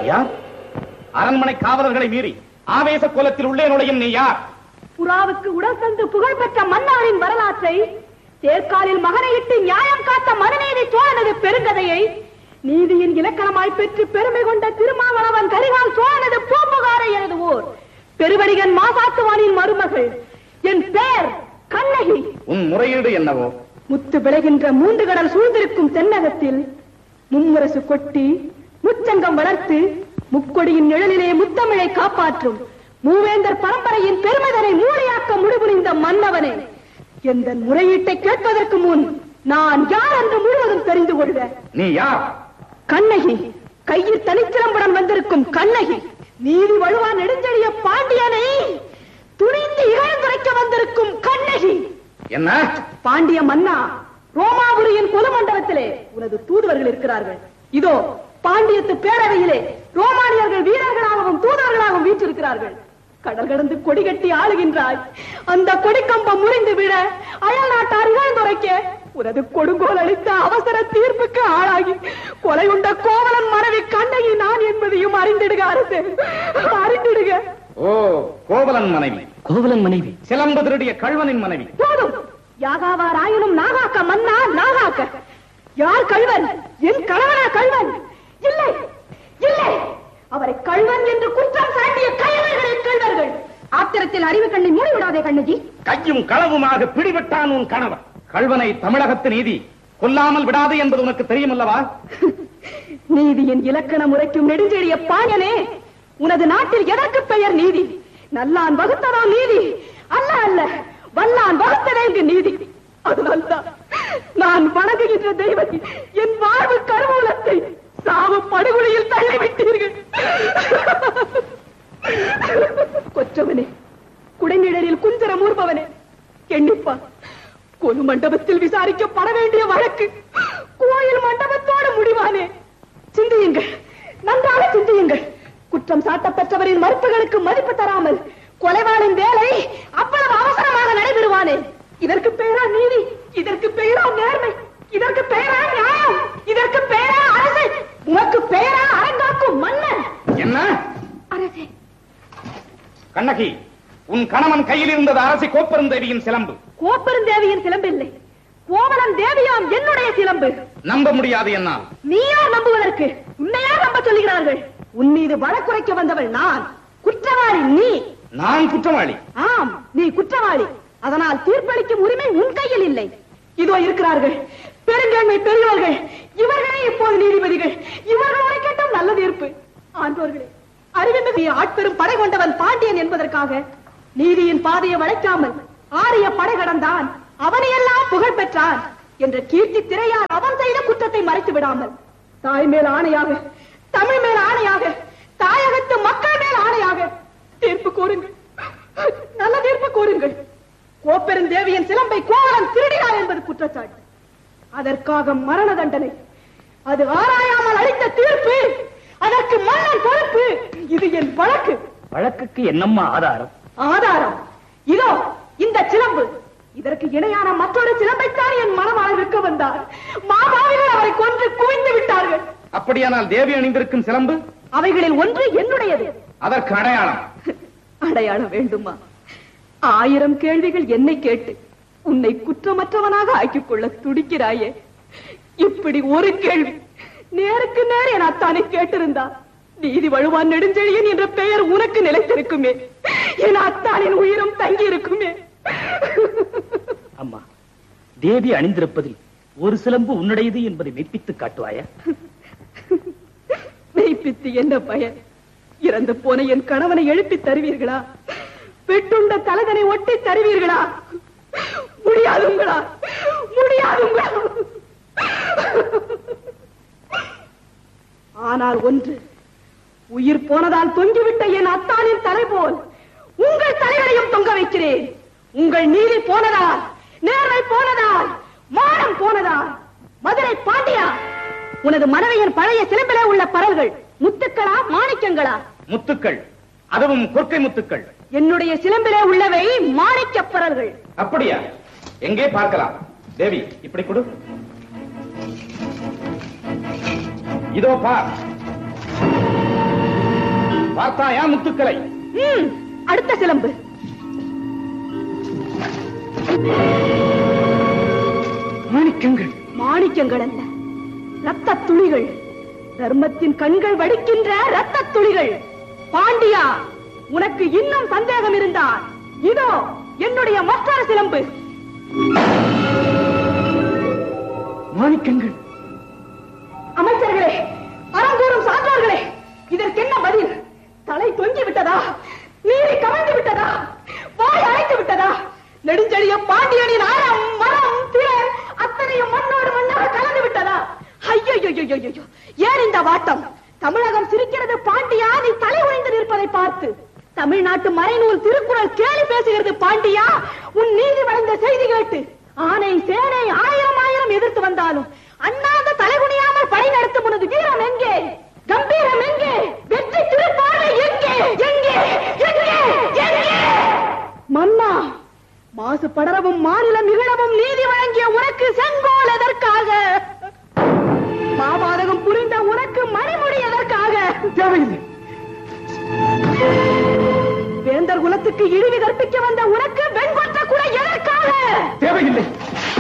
யார்? அரண்மனை காவலர்களை மீறி ஆவேச கோலத்தில் உள்ளே நுழையும் நீ யார்? புறாவுக்கு உடல் தந்து புகழ்பெற்ற மன்னாரின் வரலாற்றை, தேர்காலில் மகனையிட்டு நியாயம் காத்த மனுநீதி சோழனது பெருங்கதையை, நீதியின் இலக்கணமாய் பெற்று பெருமை கொண்ட திருமாவளவன் கரிகால் சோழனது பூம்புகாரை எழுதுவோர் பெருவடிகன் மாசாத்துவானின் மருமகள். என் பெயர் கண்ணகி. உன் முறையீடு என்னவோ? முத்து விளைகின்ற மூன்று கடல் சூழ்ந்திருக்கும் தென்னகத்தில் மும்முரசு கொட்டி முச்சங்கம் வளர்த்து முக்கொடியின் நிழலிலே முத்தமிழை காப்பாற்றும் மூவேந்தர் பரம்பரையின் பெருமைதனை மூளையாக்க முடிவுனிந்த மன்னவனே, எந்த முறையீட்டை கேட்பதற்கு முன் நான் யார் என்று முழுவதும் தெரிந்து கொள்க. நீ யார்? கண்ணகி, கையில் தனிச்சிலம்புடன் வந்திருக்கும் கண்ணகி. நீதி வழுவா நெடுஞ்செழிய பாண்டியனை துணிந்து இகழ்ந்துரைக்க வந்திருக்கும் கண்ணகி. என்ன? பாண்டிய மன்னா, ரோமாபுரியின் பொதுமண்டபத்திலே உனது தூதுவர்கள் இருக்கிறார்கள். இதோ பாண்டியத்து பேரவையிலே ரோமானியர்கள் வீரர்களாகவும் தூதுவர்களாகவும் வீற்றிருக்கிறார்கள். கடல் கடந்து கொடி கட்டி ஆளுகின்றாய். அந்த கொடிக்கம்பம் முறிந்து விட அயல் நாட்டார் இகழ்ந்துரைக்க உனது கொடுங்கோல் அளித்த அவசர தீர்ப்புக்கு ஆளாகி கொலை உண்ட கோவலன் மனைவி கண்ணகி நான் என்பதையும் அறிந்திடுக அரசு, அறிந்திடுக. ஓ, கோவலன் மனைவி. கோவலன் மனைவி, சிலம்பு திருடிய கள்வனின் மனைவி. போதும், யாகாவார் ஆயினும் நாகாக்க மன்னா நாகாக்க. யார் கள்வன்? என் கணவனா கள்வன்? இல்லை இல்லை, அவரை கள்வன் என்று குற்றம் சாட்டிய கயவர்களின் கள்வர்கள். ஆத்திரத்தில் அறிவு கண்ணை மூடிவிடாதே கண்ணகி. கையும் களவுமாக பிடிபட்டான் உன் கணவன். கள்வனை தமிழகத்து நீதி கொல்லாமல் விடாது என்பது உனக்கு தெரியும் அல்லவா? நீதியின் இலக்கண முறைக்கும் நெடுஞ்செழிய பாயனே, உனது நாட்டில் எதற்கு பெயர் நீதி? நல்லான் வகுத்ததோ நீதி? அல்ல அல்ல, வல்லான் வகுத்ததே இங்கு நீதி. அதனால்தான் நான் வணங்குகின்ற தெய்வத்தை, என் வாழ்வு கருவூலத்தை சாவு படுகொலையில் தள்ளிவிட்டீர்கள். கொற்றவனே, குடைநிழலில் குஞ்சரம் ஊர்பவனே, எண்ணிப்பா, கொலு மண்டபத்தில் விசாரிக்கப்பட வேண்டிய வழக்கு கோயில் மண்டபத்தோடு முடிவானே. சிந்தியுங்கள், நன்றாக சிந்தியுங்கள். குற்றம் சாட்டப்பெற்றவரின் மறுப்புகளுக்கு மதிப்பு தராமல் கொலைவாளின் வேலை அவ்வளவு அவசரமாக நடைபெறுவானே. இதற்கு பெயரா நீதி? இதற்கு பெயரா நேர்மை? இதற்கு பெயரா நியாயம்? இதற்கு பெயரா அரசு? உனக்கு பெயரா அரங்காக்கும் மன்னன்? என்ன அரசே? கண்ணகி, உன் கணவன் கையில் இருந்தது அரசி கோப்பெருந்தேவியின் சிலம்பு. கோப்பெருந்தேவியின் சிலம்பு இல்லை, கோவலன் தேவியாம் என்னுடைய சிலம்பு. நம்ப முடியாது என்னால். நீயா நம்புவதற்கு? உன்னையா நம்ப சொல்லுகிறார்கள்? உன் மீது வழக்குரைக்க வந்தவள் நான், குற்றவாளி நீ. நான் குற்றவாளி? ஆம், நீ குற்றவாளி. அதனால் தீர்ப்பளிக்கும் உரிமை உன் கையில் இல்லை. இதோ இருக்கிறார்கள் பெருங்கண்மை பெரியவர்கள், இவர்களே இப்போது நீதிபதிகள். இவர்களோட கேட்டும் நல்ல தீர்ப்பு. ஆண்டோர்களே, அறிவின்மை ஆட்பெரும் படை கொண்டவன் பாண்டியன் என்பதற்காக நீதியின் பாதையை வளைக்காமல் ஆரிய படை கடந்தான், அவனையெல்லாம் புகழ் பெற்றான் என்ற கீர்த்தி திரையால் அவன் செய்த குற்றத்தை மறைத்து விடாமல், தாய் மேல் ஆணையாக, தமிழ் மேல் ஆணையாக, தாயகத்து மக்கள் மேல் ஆணையாக தீர்ப்பு கூறுங்கள், நல்ல தீர்ப்பு கூறுங்கள். கோப்பெருந்தேவியின் சிலம்பை கோவலன் திருடினார் என்பது குற்றச்சாட்டு. அதற்காக மரண தண்டனை. அது ஆராயாமல் அளித்த தீர்ப்பு. அதற்கு மன்னன் பொறுப்பு. இது என் வழக்கு. வழக்குக்கு என்னம்மா ஆதாரம்? ஆதாரம் இதோ இந்த சிலம்பு. இதற்கு இணையான மற்றொரு சிலம்பைத்தான் என் மனமால் விற்க வந்தார். மாபாவிகள் அவரை கொன்று குவிந்து விட்டார்கள். அப்படியானால் தேவி அணிந்திருக்கும் சிலம்பு? அவைகளில் ஒன்று என்னுடையது. அதற்கு அடையாளம்? அடையாளம் வேண்டுமா? 1000 கேள்விகள் என்னை கேட்டு உன்னை குற்றமற்றவனாக ஆக்கிக் கொள்ள துடிக்கிறாயே. இப்படி ஒரு கேள்வி நேருக்கு நேர் என் அத்தானை கேட்டிருந்தா நீதி வழுவான் நெடுஞ்செழியன் என்ற பெயர் உனக்கு நிலைத்திருக்குமே, என் அத்தானின் உயிரும் தங்கி இருக்குமே. அம்மா, தேவி அணிந்திருப்பதில் ஒரு சிலம்பு உன்னுடையது என்பதை மெய்ப்பித்து காட்டுவாயா? மெய்ப்பித்து என்ன பயன்? இறந்து போன என் கணவனை எழுப்பி தருவீர்களா? பெட்டுண்ட தலகனை ஒட்டி தருவீர்களா? முடியாதுங்களா? முடியாதுங்களா? ஆனால் ஒன்று, உயிர் போனதால் தொங்கிவிட்ட என் அத்தானின் தலை போல் உங்கள் தலைகளையும் தொங்க வைக்கிறேன். உங்கள் நீதி போனதால், நேர்மை போனதால், மானம் போனதால். மதுரை பாண்டியா, உனது மனைவியின் பழைய சிலம்பிலே உள்ள பரல்கள் முத்துக்களா மாணிக்கங்களா? முத்துக்கள், அதுவும் கொற்கை முத்துக்கள். என்னுடைய சிலம்பிலே உள்ளவை மாணிக்க பரல்கள். அப்படியா? எங்கே பார்க்கலாம்? தேவி, இப்படி கொடு. இதோ பார். பார்த்தாயா முத்துக்களை? அடுத்த சிலம்பு. மாணிக்கங்கள். மாணிக்கங்கள் அல்ல, ரத்த துளிகள். தர்மத்தின் கண்கள் வடிக்கின்ற ரத்த துளிகள். பாண்டியா, உனக்கு இன்னும் சந்தேகம் இருந்தால் இதோ என்னுடைய மற்றொரு சிலம்பு. மாணிக்கங்கள். அமைச்சர்களே, அறங்கூறும் சான்றோர்களே, இதற்கு என்ன பதில்? தலை தொங்கி விட்டதா? நீரை கவிழ்ந்து விட்டதா? வாய் அழைத்து விட்டதா? நெடுஞ்செழிய பாண்டியனின் அறம், மரம், திறன் அத்தனையும் மண்ணோடு மண்ணாக கலந்து விட்டதா? ஐயோ, ஏன் இந்த வாட்டம்? தமிழகம் சிரிக்கிறது பாண்டியா, நீ தலை உடைந்து நிற்பதை பார்த்து. தமிழ்நாட்டு மறைநூல் திருக்குறள் கேலி பேசுகிறது பாண்டியா, உன் நீதி வளைந்த செய்தி கேட்டு. ஆனை சேனை ஆயிரம் எதிர்த்து வந்தாலும் அண்ணாந்த தலைகுனியாமல் படை நடத்தும் உனது வீரம் எங்கே? கம்பீரம் எங்கே? வெற்றி திருப்பார்வை எங்கே? எங்கே? எங்கே? எங்கே? மன்னா, மாசு படரவும் மாநிலம் இகழவும் நீதி வழங்கிய உனக்கு செங்கோல் எதற்காக? மாபாதகம் புரிந்த உனக்கு மணிமுடி எதற்காக? தேவையில்லை. வேந்தர் குலத்துக்கு இழிவு கற்பிக்க வந்த உனக்கு வெண்கொற்ற கூட எதற்காக? தேவையில்லை.